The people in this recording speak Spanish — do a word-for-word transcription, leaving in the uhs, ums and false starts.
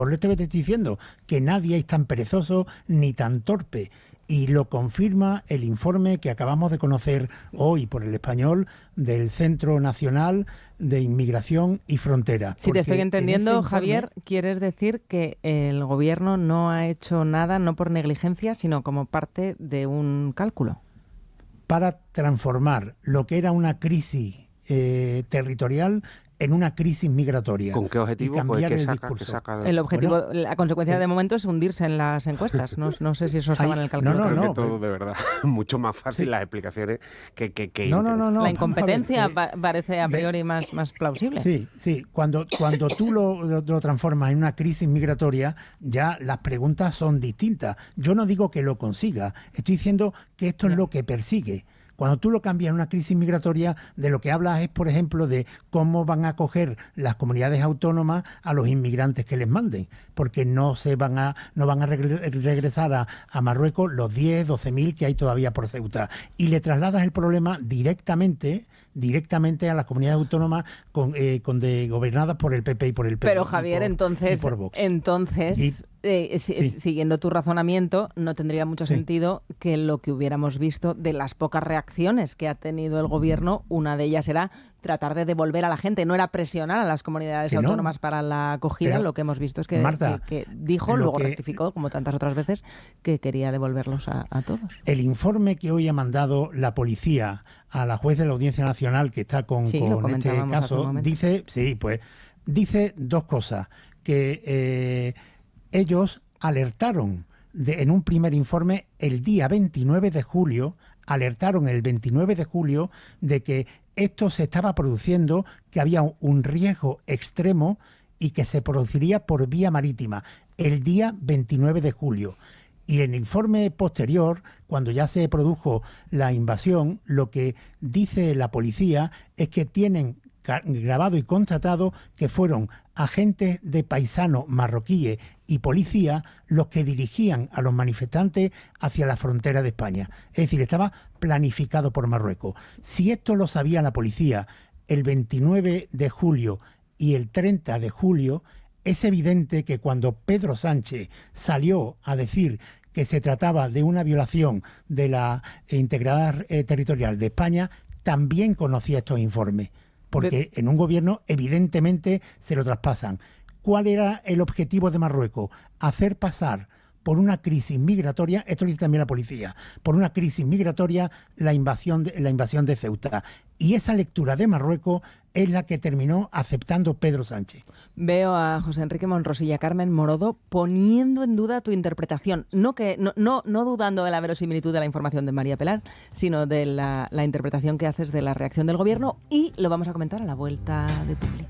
Por esto que te estoy diciendo, que nadie es tan perezoso ni tan torpe. Y lo confirma el informe que acabamos de conocer hoy por El Español del Centro Nacional de Inmigración y Frontera. Si te estoy entendiendo, informe, Javier, quieres decir que el gobierno no ha hecho nada, no por negligencia, sino como parte de un cálculo. Para transformar lo que era una crisis eh, territorial en una crisis migratoria. ¿Con qué objetivo? Y cambiar Pues, ¿qué el saca, discurso. qué saca de... El objetivo, Bueno, la consecuencia el... de momento es hundirse en las encuestas. No, no sé si eso estaba Ay, en el cálculo. no, no, Creo no, que todo, de verdad, mucho más fácil sí. las explicaciones que... que, que no, no, no, no. La incompetencia ver, eh, parece a priori de, más, más plausible. Sí, sí. Cuando, cuando tú lo, lo, lo transformas en una crisis migratoria, ya las preguntas son distintas. Yo no digo que lo consiga, estoy diciendo que esto es Ya. lo que persigue. Cuando tú lo cambias en una crisis migratoria, de lo que hablas es, por ejemplo, de cómo van a acoger las comunidades autónomas a los inmigrantes que les manden, porque no se van a no van a regresar a, a Marruecos los diez, doce mil que hay todavía por Ceuta. Y le trasladas el problema directamente directamente a las comunidades autónomas con, eh, con de, gobernadas por el P P y por el P S O E. Pero Javier, por, entonces, entonces y, eh, si, sí. siguiendo tu razonamiento, no tendría mucho sí. sentido que lo que hubiéramos visto de las pocas reacciones que ha tenido el gobierno, una de ellas era tratar de devolver a la gente, no era presionar a las comunidades que autónomas no. para la acogida. Pero, lo que hemos visto es que, Marta, que, que dijo, luego que, rectificó, como tantas otras veces, que quería devolverlos a, a todos. El informe que hoy ha mandado la policía a la juez de la Audiencia Nacional, que está con, sí, con este caso, dice, sí, pues, dice dos cosas, que eh, ellos alertaron de, en un primer informe el día veintinueve de julio, alertaron el veintinueve de julio de que esto se estaba produciendo, que había un riesgo extremo y que se produciría por vía marítima el día veintinueve de julio. Y en el informe posterior, cuando ya se produjo la invasión, lo que dice la policía es que tienen grabado y constatado que fueron agentes de paisanos marroquíes y policía los que dirigían a los manifestantes hacia la frontera de España. Es decir, estaba planificado por Marruecos. Si esto lo sabía la policía el veintinueve de julio y el treinta de julio, es evidente que cuando Pedro Sánchez salió a decir que se trataba de una violación de la integridad eh, territorial de España, también conocía estos informes, porque en un gobierno evidentemente se lo traspasan. ¿Cuál era el objetivo de Marruecos? Hacer pasar por una crisis migratoria, esto lo dice también la policía, por una crisis migratoria la invasión de, la invasión de Ceuta. Y esa lectura de Marruecos es la que terminó aceptando Pedro Sánchez. Veo a José Enrique Monros y a Carmen Morodo poniendo en duda tu interpretación, no, que, no, no, no dudando de la verosimilitud de la información de María Pelar, sino de la, la interpretación que haces de la reacción del gobierno, y lo vamos a comentar a la vuelta de Publi.